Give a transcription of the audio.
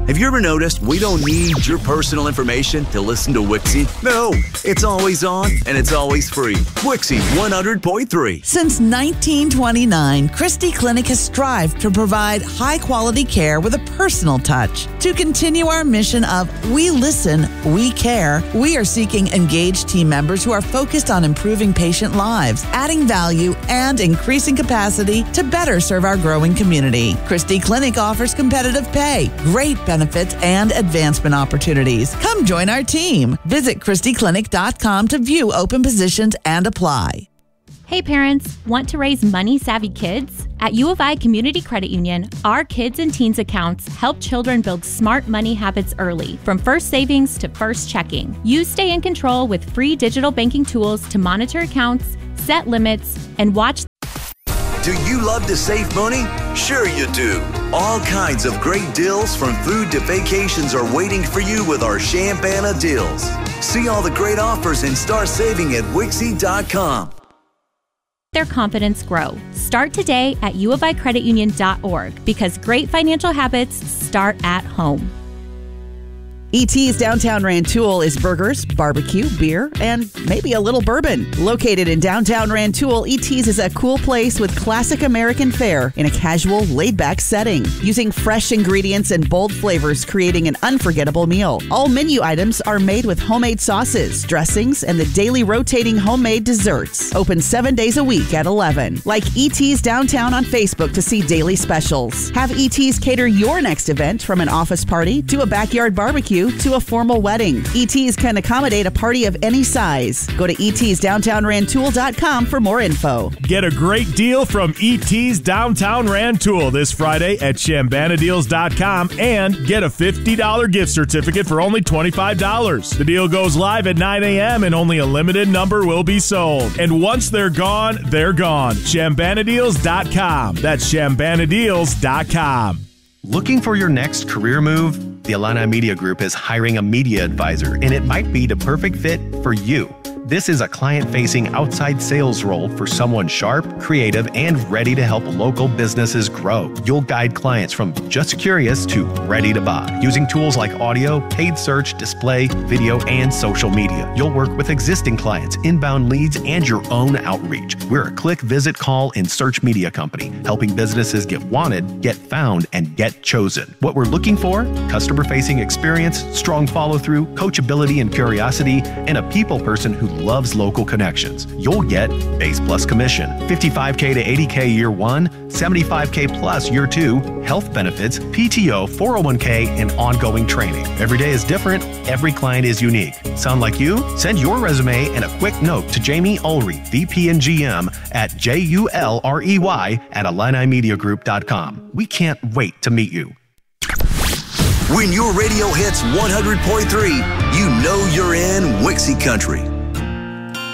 Have you ever noticed we don't need your personal information to listen to Wixie? No, it's always on and it's always free. Wixie 100.3. Since 1929, Christie Clinic has strived to provide high-quality care with a personal touch. To continue our mission of We Listen, We Care, we are seeking engaged team members who are focused on improving patient lives, adding value, and increasing capacity to better serve our growing community. Christie Clinic offers competitive pay, great benefits, and advancement opportunities. Come join our team. Visit ChristieClinic.com to view open positions and apply. Hey parents, want to raise money-savvy kids? At U of I Community Credit Union, our kids and teens accounts help children build smart money habits early, from first savings to first checking. You stay in control with free digital banking tools to monitor accounts, set limits, and watch. Do you love to save money? Sure you do. All kinds of great deals from food to vacations are waiting for you with our Chambana deals. See all the great offers and start saving at Wixie.com. Their confidence grow. Start today at uoficreditunion.org because great financial habits start at home. ET's Downtown Rantoul is burgers, barbecue, beer, and maybe a little bourbon. Located in downtown Rantoul, ET's is a cool place with classic American fare in a casual, laid-back setting, using fresh ingredients and bold flavors, creating an unforgettable meal. All menu items are made with homemade sauces, dressings, and the daily rotating homemade desserts. Open 7 days a week at 11. Like ET's Downtown on Facebook to see daily specials. Have ET's cater your next event, from an office party to a backyard barbecue to a formal wedding. ET's can accommodate a party of any size. Go to etsdowntownrantoul.com for more info. Get a great deal from ET's Downtown Rantoul this Friday at chambanadeals.com and get a $50 gift certificate for only $25. The deal goes live at 9 a.m. and only a limited number will be sold. And once they're gone, they're gone. chambanadeals.com. That's chambanadeals.com. Looking for your next career move? The Illini Media Group is hiring a media advisor, and it might be the perfect fit for you. This is a client-facing outside sales role for someone sharp, creative, and ready to help local businesses grow. You'll guide clients from just curious to ready to buy, using tools like audio, paid search, display, video, and social media. You'll work with existing clients, inbound leads, and your own outreach. We're a click, visit, call, and search media company, helping businesses get wanted, get found, and get chosen. What we're looking for? Customer-facing experience, strong follow-through, coachability and curiosity, and a people person who loves local connections. You'll get base plus commission, $55K to $80K year 1, $75K plus year 2, health benefits, PTO, 401K, and ongoing training. Every day is different. Every client is unique. Sound like you? Send your resume and a quick note to Jamie Ulrey, VP and GM at JULREY@IlliniMediaGroup.com. We can't wait to meet you. When your radio hits 100.3, you know you're in Wixie Country.